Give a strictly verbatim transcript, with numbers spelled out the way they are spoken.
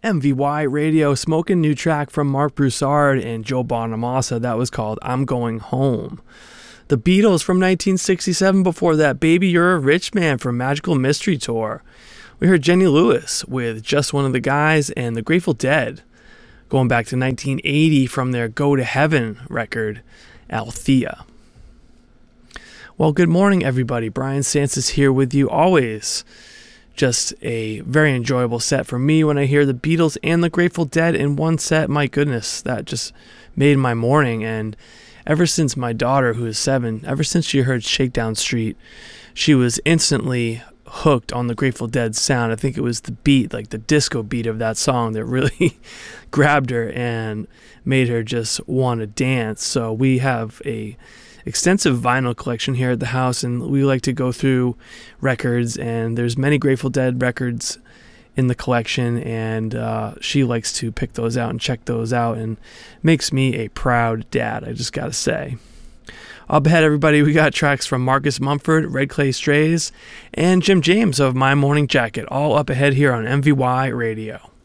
M V Y Radio, smoking new track from Mark Broussard and Joe Bonamassa. That was called I'm Going Home. The Beatles from nineteen sixty-seven, before that, Baby You're a Rich Man from Magical Mystery Tour. We heard Jenny Lewis with Just One of the Guys, and the Grateful Dead, going back to nineteen eighty from their Go to Heaven record, Althea. Well, good morning, everybody. Brian Sansis here with you always. Just a very enjoyable set for me when I hear the Beatles and the Grateful Dead in one set. My goodness, that just made my morning. And ever since my daughter, who is seven, ever since she heard Shakedown Street, she was instantly hooked on the Grateful Dead sound. I think it was the beat, like the disco beat of that song, that really grabbed her and made her just want to dance. So we have a extensive vinyl collection here at the house, and we like to go through records, and there's many Grateful Dead records in the collection, and uh, she likes to pick those out and check those out, and makes me a proud dad, I just gotta say. Up ahead, everybody, we got tracks from Marcus Mumford, Red Clay Strays, and Jim James of My Morning Jacket, all up ahead here on M V Y Radio.